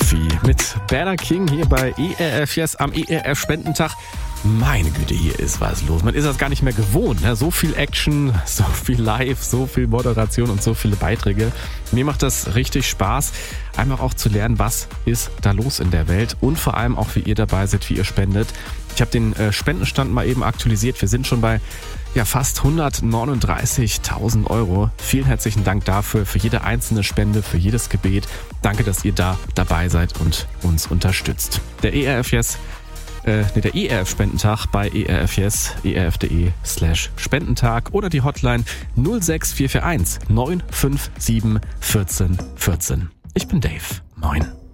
Murphy mit Better King hier bei ERF Yes am ERF Spendentag. Meine Güte, hier ist was los. Man ist das gar nicht mehr gewohnt. Ne? So viel Action, so viel Live, so viel Moderation und so viele Beiträge. Mir macht das richtig Spaß, einfach auch zu lernen, was ist da los in der Welt und vor allem auch, wie ihr dabei seid, wie ihr spendet. Ich habe den Spendenstand mal eben aktualisiert. Wir sind schon bei fast 139.000 Euro. Vielen herzlichen Dank dafür, für jede einzelne Spende, für jedes Gebet. Danke, dass ihr da dabei seid und uns unterstützt. Der ERF Spendentag bei ERF Yes, erf.de/Spendentag oder die Hotline 06441 957 14 14. Ich bin Dave. Moin.